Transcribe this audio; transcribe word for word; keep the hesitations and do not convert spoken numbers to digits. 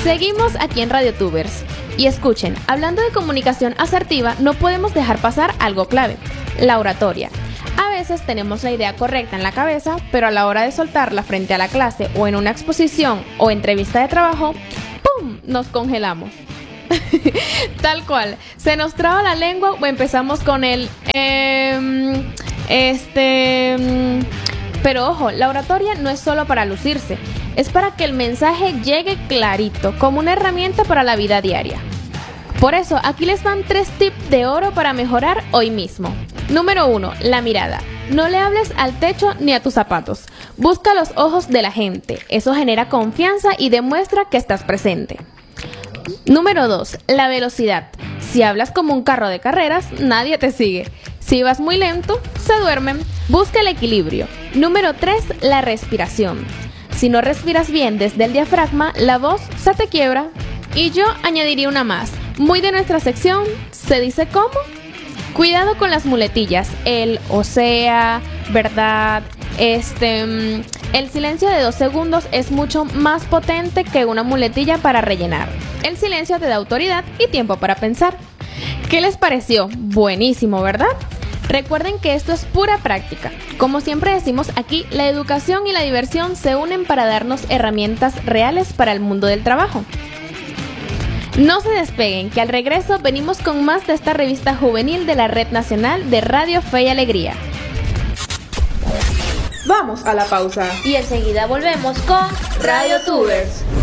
Seguimos aquí en RadioTubers. Y escuchen, hablando de comunicación asertiva, no podemos dejar pasar algo clave, la oratoria. A veces tenemos la idea correcta en la cabeza, pero a la hora de soltarla frente a la clase o en una exposición o entrevista de trabajo, ¡pum!, nos congelamos. Tal cual, se nos traba la lengua o empezamos con el... Eh, este... Pero ojo, la oratoria no es solo para lucirse, es para que el mensaje llegue clarito, como una herramienta para la vida diaria. Por eso, aquí les dan tres tips de oro para mejorar hoy mismo. Número uno, la mirada. No le hables al techo ni a tus zapatos. Busca los ojos de la gente. Eso genera confianza y demuestra que estás presente. Número dos, la velocidad. Si hablas como un carro de carreras, nadie te sigue. Si vas muy lento, se duermen. Busca el equilibrio. Número tres, la respiración. Si no respiras bien desde el diafragma, la voz se te quiebra. Y yo añadiría una más, muy de nuestra sección, ¿se dice cómo? Cuidado con las muletillas, el o sea, verdad, este... El silencio de dos segundos es mucho más potente que una muletilla para rellenar. El silencio te da autoridad y tiempo para pensar. ¿Qué les pareció? Buenísimo, ¿verdad? Recuerden que esto es pura práctica. Como siempre decimos aquí, la educación y la diversión se unen para darnos herramientas reales para el mundo del trabajo. No se despeguen, que al regreso venimos con más de esta revista juvenil de la Red Nacional de Radio Fe y Alegría. Vamos a la pausa y enseguida volvemos con RadioTubers.